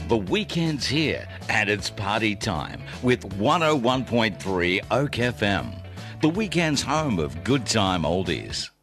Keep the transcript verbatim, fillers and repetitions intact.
The weekend's here and it's party time with one oh one point three Oak F M. The weekend's home of good time oldies.